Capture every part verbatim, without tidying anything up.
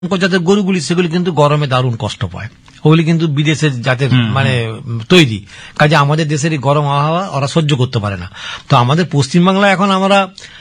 জাতের গরুগুলি সেগুলি কিন্তু গরমে দারুণ কষ্ট পায়, ওগুলি কিন্তু বিদেশের জাতের মানে তৈরি, কাজে আমাদের দেশের এই গরম আবহাওয়া ওরা সহ্য করতে পারে না। তো আমাদের পশ্চিমবাংলায় এখন আমরা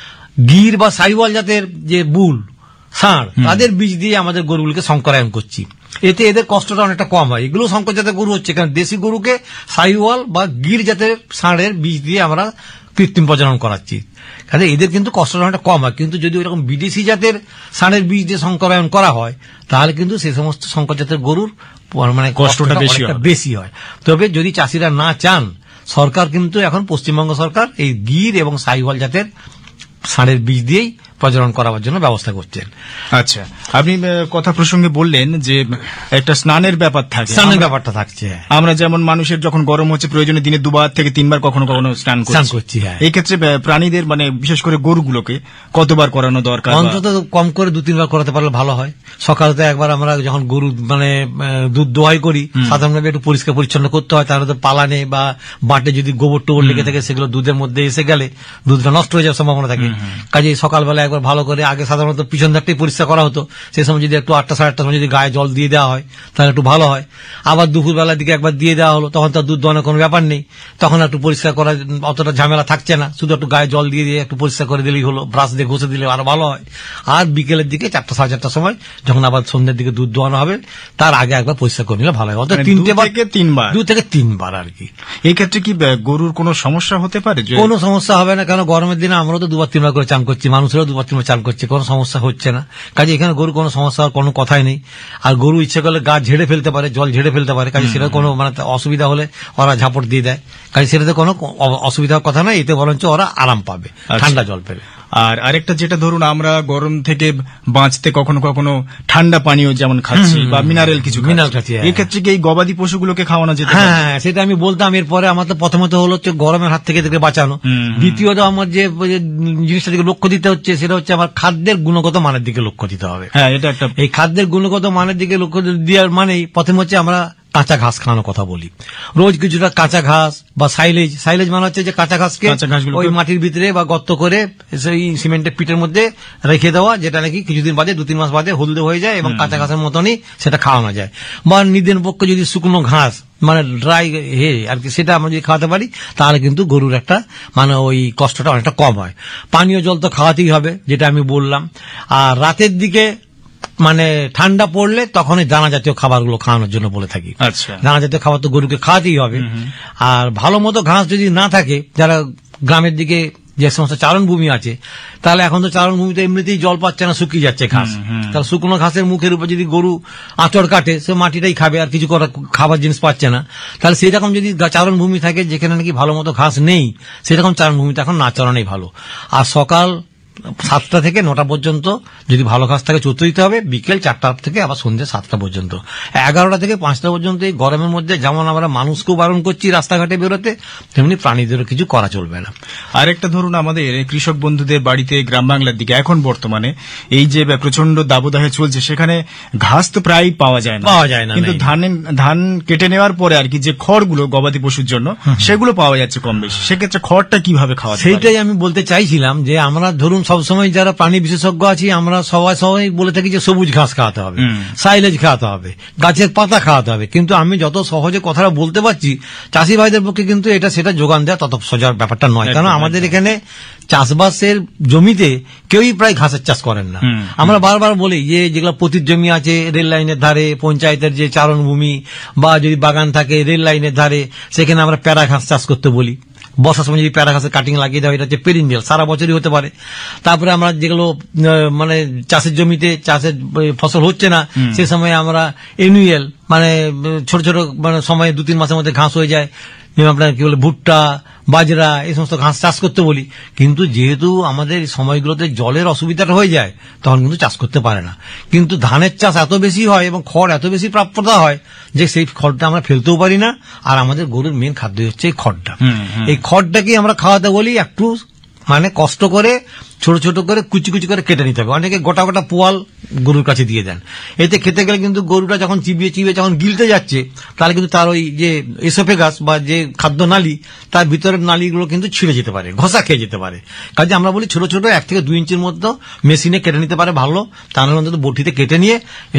গির বা সাইওয়াল জাতের যে বুল ষাঁড় তাদের বীজ দিয়ে আমাদের গরুগুলিকে সংকরায়ন করছি, এতে এদের কষ্টটা অনেকটা কম হয়। এগুলো সংকর জাতের গরু হচ্ছে, কারণ দেশি গরুকে সাইওয়াল বা গির জাতের ষাঁড়ের বীজ দিয়ে আমরা কৃত্রিম প্রজনন করাচ্ছি, কাজে এদের কিন্তু কষ্টটা অনেকটা কম হয়। কিন্তু যদি ওইরকম বিদেশি জাতের ষাঁড়ের বীজ দিয়ে সংকরায়ন করা হয় তাহলে কিন্তু সেই সমস্ত সংকর জাতের গরুর মানে কষ্টটা বেশি হয়। তবে যদি চাষিরা না চান, সরকার কিন্তু এখন পশ্চিমবঙ্গ সরকার এই গির এবং সাইওয়াল জাতের ষাঁড়ের বীজ দিয়েই প্রজনন করার জন্য ব্যবস্থা করছেন। আচ্ছা, আপনি কথা প্রসঙ্গে বললেন যে একটা স্নানের ব্যাপার থাকে, স্নানের ব্যাপারটা থাকছে। আমরা যেমন মানুষের যখন গরম হচ্ছে প্রয়োজনে দিনে দুবার থেকে তিনবার কখনো কখনো স্নান করছি, এই ক্ষেত্রে প্রাণীদের মানে বিশেষ করে গরুগুলোকে কতবার করানো দরকার? অন্তত কম করে দু তিনবার করাতে পারলে ভালো হয়। সকালে একবার আমরা যখন গরু মানে দুধ দোয়াই করি সাধারণভাবে একটু পরিষ্কার পরিচ্ছন্ন করতে হয়, তাহলে তো পালানে বা বাটে যদি গোবর টোবর লেগে থাকে সেগুলো দুধের মধ্যে এসে গেলে দুধটা নষ্ট হয়ে যাওয়ার সম্ভাবনা থাকে। কাজে সকালবেলা একবার ভালো করে, আগে সাধারণত পিছন ধারটাই পরিষ্কার করা হতো, সেই সময় যদি একটু আটটা সাড়ে আটটার সময় যদি গায়ে জল দিয়ে দেওয়া হয় তাহলে একটু ভালো হয়। আবার দুপুর বেলার দিকে একবার দিয়ে দেওয়া হলো, তখন তার দুধ দোয়ানোর কোনো ব্যাপার নেই, তখন একটু পরিষ্কার করা অতটা ঝামেলা থাকছে না, শুধু একটু গায়ে জল দিয়ে দিয়ে একটু পরিষ্কার করে দিলেই হলো, ব্রাশ দিয়ে ঘষে দিলে আরো ভালো হয়। আর বিকেলের দিকে চারটা সাড়ে চারটার সময় যখন আবার সন্ধ্যের দিকে দুধ দোয়ানো হবে তার আগে একবার পরিষ্কার করে নিলে ভালো হয়, অর্থাৎ তিনটে থেকে তিনবার দু থেকে তিনবার আর কি। এই ক্ষেত্রে কি গরুর কোনো সমস্যা হতে পারে? কোনো সমস্যা হবে না, কারণ গরমের দিনে আমরাও তো দুবার তিনবার করে চান করছি, মানুষেরও দুবার তিনবার চান করছে, কোনো সমস্যা হচ্ছে না। কাজে এখানে গরু কোনো সমস্যা হওয়ার কোনো কথাই নেই। আর গরু ইচ্ছে করলে গা ঝেড়ে ফেলতে পারে, জল ঝেড়ে ফেলতে পারে, কাজে সেটা কোনো মানে অসুবিধা হলে ওরা ঝাপট দিয়ে দেয়, কাজে সেটাতে কোনো অসুবিধার কথা নয়, এতে বরঞ্চ ওরা আরাম পাবে ঠান্ডা জল পেলে। আর আরেকটা যেটা ধরুন আমরা গরম থেকে বাঁচতে কখনো কখনো ঠান্ডা পানীয় যেমন খাচ্ছি বা মিনারেল কিছু মিনারেল খাচ্ছি, এই ক্ষেত্রে কি এই গবাদি পশুগুলোকে খাওয়ানো যেতে? হ্যাঁ, সেটা আমি বলতাম। এরপরে আমার তো প্রথমত হলো হচ্ছে গরমের হাত থেকে থেকে বাঁচানো, দ্বিতীয়ত আমার যে জিনিসটা দিকে লক্ষ্য দিতে হচ্ছে সেটা হচ্ছে আমার খাদ্যের গুণগত মানের দিকে লক্ষ্য দিতে হবে। হ্যাঁ, এটা একটা এই খাদ্যের গুণগত মানের দিকে লক্ষ্য দেওয়ার মানেই প্রথম হচ্ছে আমরা কাঁচা ঘাস খাওয়ানোর কথা বলি, রোজ কিছুটা কাঁচা ঘাস বা সাইলেজ। সাইলেজ মানে হচ্ছে যে কাঁচা ঘাসকে ওই মাটির ভিতরে বা গর্ত করে সেই সিমেন্টের পিটের মধ্যে রেখে দেওয়া, যেটা নাকি কিছুদিন বাদে দু তিন মাস বাদে হলদে হয়ে যায় এবং কাঁচা ঘাসের মতনই সেটা খাওয়ানো যায়। বা নিদেন পক্ষে যদি শুকনো ঘাস মানে ড্রাই হে আর কি সেটা আমরা যদি খাওয়াতে পারি তাহলে কিন্তু গরুর একটা মানে ওই কষ্টটা অনেকটা কম হয়। পানীয় জল তো খাওয়াতেই হবে, যেটা আমি বললাম। আর রাতের দিকে মানে ঠান্ডা পড়লে তখন দানা জাতীয় খাবারগুলো খাওয়ানোর জন্য বলে থাকি। আচ্ছা, দানা জাতীয় খাবার তো গরুকে খাওয়াতেই হবে। আর ভালো মতো ঘাস যদি না থাকে, যারা গ্রামের দিকে যে সমস্ত চারণভূমি আছে, তাহলে এখন তো চারণভূমিতে এমনিতেই জল পাচ্ছে না, শুকিয়ে যাচ্ছে ঘাস, তাহলে শুকনো ঘাসের মুখের উপর যদি গরু আঁচড় কাটে সে মাটিটাই খাবে, আর কিছু খাবার জিনিস পাচ্ছে না। তাহলে সেই রকম যদি চারণভূমি থাকে যেখানে নাকি ভালো মতো ঘাস নেই, সেরকম চারণভূমিতে এখন না চড়ানোই ভালো। আর সকাল সাতটা থেকে নটা পর্যন্ত যদি ভালো ঘাস থাকে চড়তে দিতে হবে, বিকেল চারটা থেকে আবার সন্ধ্যে সাতটা পর্যন্ত। এগারোটা থেকে পাঁচটা পর্যন্ত এই গরমের মধ্যে যেমন আমরা মানুষকেও বারণ করছি রাস্তাঘাটে বেরোতে, তেমনি প্রাণীদেরও কিছু করা চলবে না। আরেকটা ধরুন আমাদের কৃষক বন্ধুদের বাড়িতে গ্রাম বাংলার দিকে এখন বর্তমানে এই যে প্রচন্ড দাবদাহে চলছে, সেখানে ঘাস তো প্রায় পাওয়া যায় না পাওয়া যায় না কিন্তু ধান ধান কেটে নেওয়ার পরে আর কি যে খড়গুলো গবাদি পশুর জন্য সেগুলো পাওয়া যাচ্ছে কম বেশি, সেক্ষেত্রে খড়টা কিভাবে খাওয়া যায়? সেইটাই আমি বলতে চাইছিলাম যে আমরা ধরুন সবসময় যারা প্রাণী বিশেষজ্ঞ আছি আমরা সবাই সবাই বলে থাকি যে সবুজ ঘাস খাওয়াতে হবে, সাইলেজ খাওয়াতে হবে, গাছের পাতা খাওয়াতে হবে, কিন্তু আমি যত সহজে কথাটা বলতে পারছি চাষি ভাইদের পক্ষে কিন্তু এটা সেটা যোগান দেওয়া তত সোজা ব্যাপারটা নয়। কারণ আমাদের এখানে চাষবাসের জমিতে কেউই প্রায় ঘাসের চাষ করেন না। আমরা বারবার বলি যে যেগুলো পতির জমি আছে রেল লাইনের ধারে, পঞ্চায়েতের যে চারণভূমি বা যদি বাগান থাকে রেল লাইনের ধারে, সেখানে আমরা প্যারা ঘাস চাষ করতে বলি। বর্ষার সময় যদি প্যারা ঘাসের কাটিং লাগিয়ে দেওয়া, এটা হচ্ছে পেরিনিয়াল, সারা বছরই হতে পারে। তারপরে আমরা যেগুলো মানে চাষের জমিতে চাষের ফসল হচ্ছে না সে সময় আমরা এনুয়াল মানে ছোট ছোট মানে সময় দু তিন মাসের মধ্যে ঘাস হয়ে যায়, আপনার কি বলে ভুট্টা বাজরা এই সমস্ত ঘাস চাষ করতে বলি। কিন্তু যেহেতু আমাদের সময়গুলোতে জলের অসুবিধাটা হয়ে যায় তখন কিন্তু চাষ করতে পারে না। কিন্তু ধানের চাষ এত বেশি হয় এবং খড় এত বেশি প্রাপ্যতা হয় যে সেই খড়টা আমরা ফেলতেও পারি না। আর আমাদের গরুর মেন খাদ্য হচ্ছে এই খড়টা। এই খড়টাকে আমরা খাওয়াতে বলি একটু মানে কষ্ট করে ছোট ছোট করে কুচি কুচি করে কেটে নিতে হবে। অনেকে গোটা গোটা পোয়াল গরুর কাছে দিয়ে দেন, এতে খেতে গেলে কিন্তু গরুটা যখন চিবিয়ে চিবিয়ে যখন গিলতে যাচ্ছে তাহলে কিন্তু তার ওই যে এসোফেগাস বা যে খাদ্য নালী, তার ভিতরের নালীগুলো কিন্তু ছিঁড়ে যেতে পারে, ঘষা খেয়ে যেতে পারে। কাজে আমরা বলি ছোট ছোট এক থেকে দুই ইঞ্চির মধ্যে মেশিনে কেটে নিতে পারে ভালো, তাহলে অন্তত বটিতে কেটে নিয়ে